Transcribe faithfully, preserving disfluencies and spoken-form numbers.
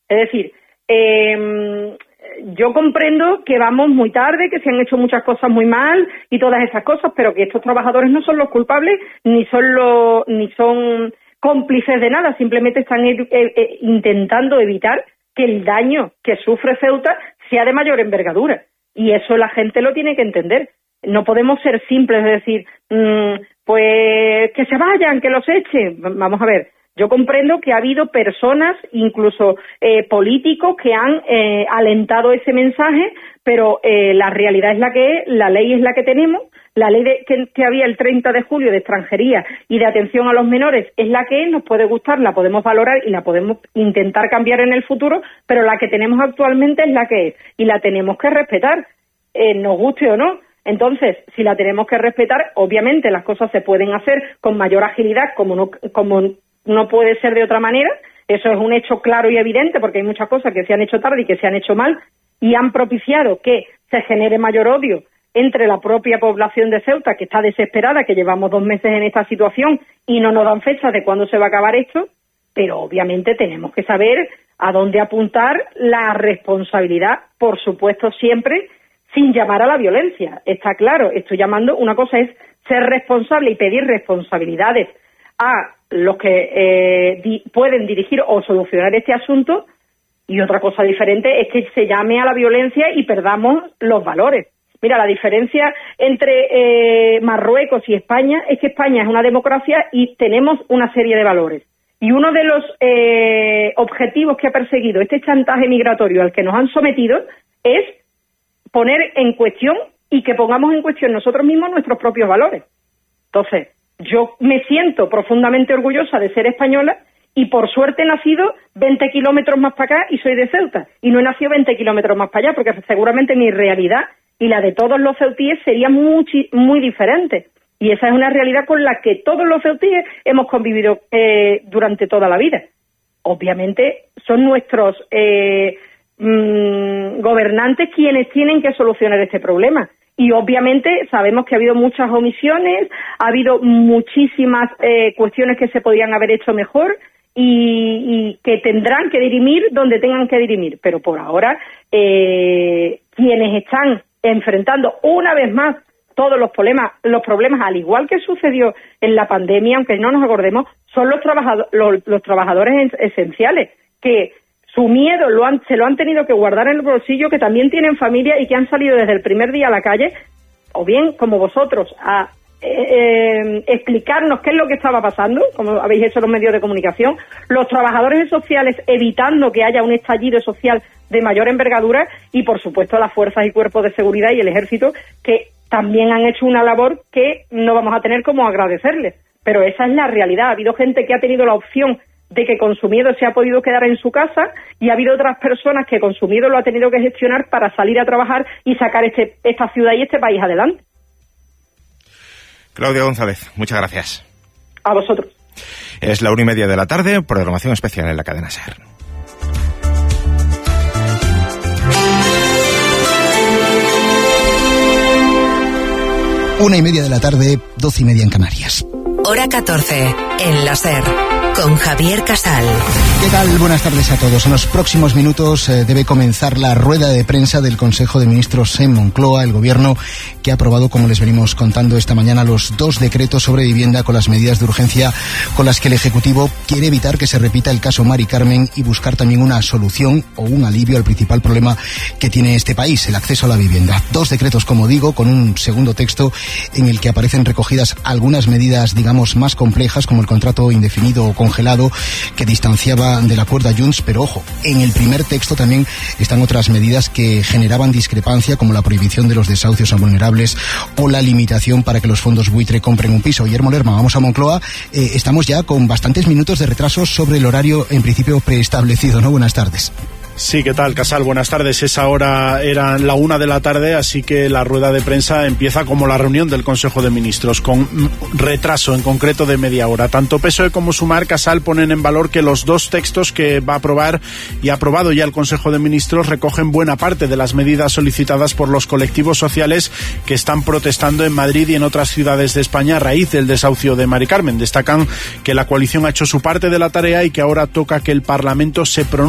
Es decir, eh, yo comprendo que vamos muy tarde, que se han hecho muchas cosas muy mal y todas esas cosas, pero que estos trabajadores no son los culpables ni son los ni son cómplices de nada, simplemente están eh, eh, intentando evitar que el daño que sufre Ceuta sea de mayor envergadura. Y eso la gente lo tiene que entender. No podemos ser simples, es decir, mmm, pues que se vayan, que los echen. Vamos a ver, yo comprendo que ha habido personas, incluso eh, políticos, que han eh, alentado ese mensaje, pero eh, la realidad es la que es, la ley es la que tenemos, la ley de, que, que había el treinta de julio de extranjería y de atención a los menores es la que es, nos puede gustar, la podemos valorar y la podemos intentar cambiar en el futuro, pero la que tenemos actualmente es la que es y la tenemos que respetar, eh, nos guste o no. Entonces, si la tenemos que respetar, obviamente las cosas se pueden hacer con mayor agilidad, como no, como no puede ser de otra manera. Eso es un hecho claro y evidente, porque hay muchas cosas que se han hecho tarde y que se han hecho mal y han propiciado que se genere mayor odio entre la propia población de Ceuta, que está desesperada, que llevamos dos meses en esta situación y no nos dan fecha de cuándo se va a acabar esto, pero obviamente tenemos que saber a dónde apuntar la responsabilidad, por supuesto siempre, sin llamar a la violencia. Está claro, estoy llamando, una cosa es ser responsable y pedir responsabilidades a los que eh, di, pueden dirigir o solucionar este asunto, y otra cosa diferente es que se llame a la violencia y perdamos los valores. Mira, la diferencia entre eh, Marruecos y España es que España es una democracia y tenemos una serie de valores. Y uno de los eh, objetivos que ha perseguido este chantaje migratorio al que nos han sometido es poner en cuestión y que pongamos en cuestión nosotros mismos nuestros propios valores. Entonces, yo me siento profundamente orgullosa de ser española y por suerte he nacido veinte kilómetros más para acá y soy de Ceuta. Y no he nacido veinte kilómetros más para allá porque seguramente mi realidad y la de todos los ceutíes sería muy, muy diferente. Y esa es una realidad con la que todos los ceutíes hemos convivido eh, durante toda la vida. Obviamente son nuestros eh, mmm, gobernantes quienes tienen que solucionar este problema. Y obviamente sabemos que ha habido muchas omisiones, ha habido muchísimas eh, cuestiones que se podían haber hecho mejor y, y que tendrán que dirimir donde tengan que dirimir. Pero por ahora, eh, quienes están enfrentando una vez más todos los problemas, los problemas, al igual que sucedió en la pandemia, aunque no nos acordemos, son los, trabajado- los, los trabajadores esenciales, que su miedo lo han, se lo han tenido que guardar en el bolsillo, que también tienen familia y que han salido desde el primer día a la calle, o bien, como vosotros, a eh, eh, explicarnos qué es lo que estaba pasando, como habéis hecho los medios de comunicación, los trabajadores sociales evitando que haya un estallido social de mayor envergadura y, por supuesto, las fuerzas y cuerpos de seguridad y el ejército, que también han hecho una labor que no vamos a tener como agradecerles. Pero esa es la realidad. Ha habido gente que ha tenido la opción de que con su miedo se ha podido quedar en su casa y ha habido otras personas que con su miedo lo ha tenido que gestionar para salir a trabajar y sacar este, esta ciudad y este país adelante. Claudia González, muchas gracias. A vosotros. Es la una y media de la tarde, programación especial en la cadena SER. Una y media de la tarde, doce y media en Canarias. Hora catorce, en la SER, con Javier Casal. ¿Qué tal? Buenas tardes a todos. En los próximos minutos eh, debe comenzar la rueda de prensa del Consejo de Ministros en Moncloa, el Gobierno que ha aprobado, como les venimos contando esta mañana, los dos decretos sobre vivienda con las medidas de urgencia con las que el Ejecutivo quiere evitar que se repita el caso Mari Carmen y buscar también una solución o un alivio al principal problema que tiene este país, el acceso a la vivienda. Dos decretos, como digo, con un segundo texto en el que aparecen recogidas algunas medidas, digamos, más complejas, como el contrato indefinido o congelado que distanciaba del acuerdo a Junts, pero ojo, en el primer texto también están otras medidas que generaban discrepancia, como la prohibición de los desahucios a vulnerables o la limitación para que los fondos buitre compren un piso. Guillermo Lerma, vamos a Moncloa. Eh, estamos ya con bastantes minutos de retraso sobre el horario en principio preestablecido, ¿no? Buenas tardes. Sí, ¿qué tal, Casal? Buenas tardes. Esa hora era la una de la tarde, así que la rueda de prensa empieza como la reunión del Consejo de Ministros, con retraso en concreto de media hora. Tanto P S O E como Sumar, Casal, ponen en valor que los dos textos que va a aprobar y ha aprobado ya el Consejo de Ministros recogen buena parte de las medidas solicitadas por los colectivos sociales que están protestando en Madrid y en otras ciudades de España a raíz del desahucio de Mari Carmen. Destacan que la coalición ha hecho su parte de la tarea y que ahora toca que el Parlamento se pronuncie